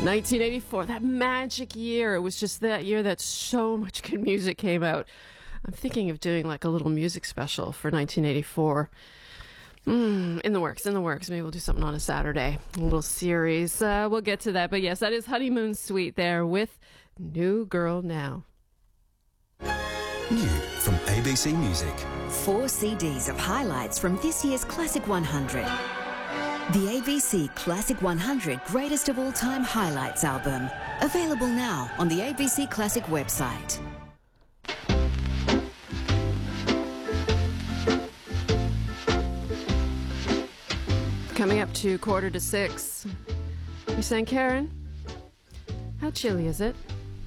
1984, that magic year. It was just that year that so much good music came out. I'm thinking of doing like a little music special for 1984. In the works. Maybe we'll do something on a Saturday. A little series. We'll get to that. But yes, that is Honeymoon Suite there with New Girl Now. New from ABC Music. 4 CDs of highlights from this year's Classic 100. The ABC Classic 100 Greatest of All Time Highlights album. Available now on the ABC Classic website. Coming up to 5:45. You saying, Karen? How chilly is it?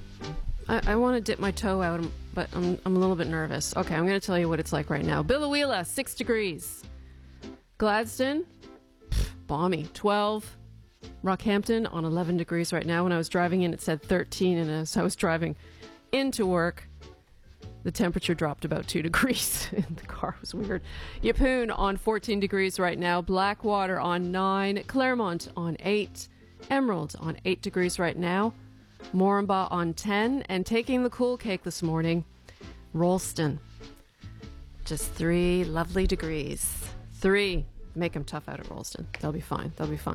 I want to dip my toe out, but I'm a little bit nervous. Okay, I'm going to tell you what it's like right now. Billawheeler, 6 degrees. Gladstone, balmy, 12. Rockhampton on 11 degrees right now. When I was driving in, it said 13, and as I was driving into work, the temperature dropped about 2 degrees in the car. It was weird. Yeppoon on 14 degrees right now. Blackwater on 9. Claremont on 8. Emerald on 8 degrees right now. Moranbah on 10. And taking the cool cake this morning, Rolleston. Just 3 lovely degrees. 3. Make them tough out at Rolleston. They'll be fine.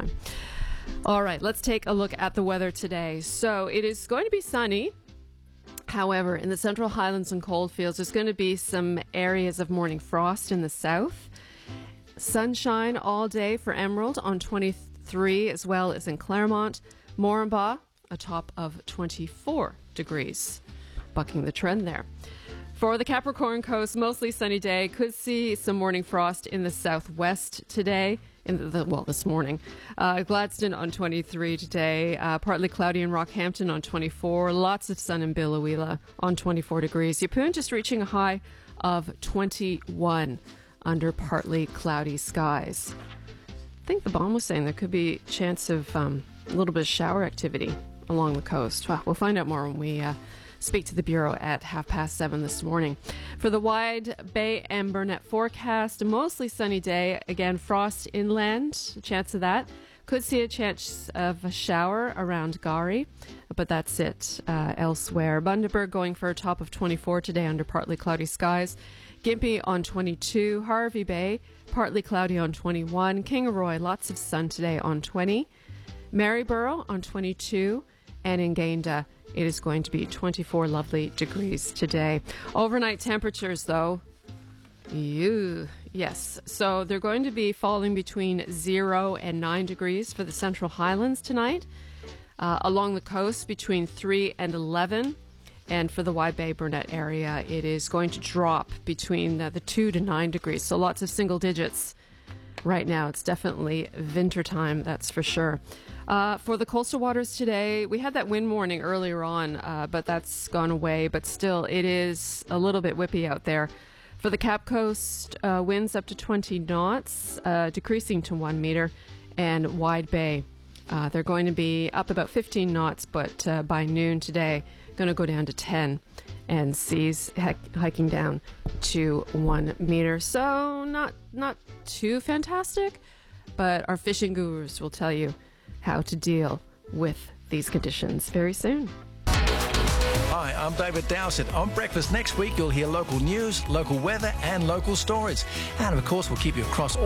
All right, let's take a look at the weather today. So it is going to be sunny. However, in the Central Highlands and Coalfields, there's going to be some areas of morning frost in the south. Sunshine all day for Emerald on 23, as well as in Claremont. Moranbah, a top of 24 degrees, bucking the trend there. For the Capricorn Coast, mostly sunny day. Could see some morning frost in the southwest today. This morning. Gladstone on 23 today. Partly cloudy in Rockhampton on 24. Lots of sun in Billawheeler on 24 degrees. Yeppoon just reaching a high of 21 under partly cloudy skies. I think the bomb was saying there could be a chance of a little bit of shower activity along the coast. Well, we'll find out more when we speak to the Bureau at 7:30 this morning. For the Wide Bay and Burnett forecast, a mostly sunny day. Again, frost inland, a chance of that. Could see a chance of a shower around Gowrie, but that's it elsewhere. Bundaberg going for a top of 24 today under partly cloudy skies. Gympie on 22. Harvey Bay, partly cloudy on 21. Kingaroy, lots of sun today on 20. Maryborough on 22. And in Gayndah, it is going to be 24 lovely degrees today. Overnight temperatures, though, yes. So they're going to be falling between 0 and 9 degrees for the Central Highlands tonight. Along the coast, between 3 and 11. And for the Wide Bay Burnett area, it is going to drop between the 2 to 9 degrees. So lots of single digits right now. It's definitely winter time, that's for sure. For the coastal waters today, we had that wind warning earlier on, but that's gone away. But still, it is a little bit whippy out there. For the Cap Coast, winds up to 20 knots, decreasing to 1 meter. And Wide Bay, they're going to be up about 15 knots, but by noon today, going to go down to 10. And seas hiking down to 1 meter. So not too fantastic, but our fishing gurus will tell you how to deal with these conditions very soon. Hi, I'm David Dowsett. On Breakfast next week, you'll hear local news, local weather, and local stories. And of course, we'll keep you across all